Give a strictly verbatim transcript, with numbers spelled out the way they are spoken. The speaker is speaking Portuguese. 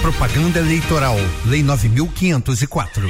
Propaganda eleitoral, Lei nove mil quinhentos e quatro.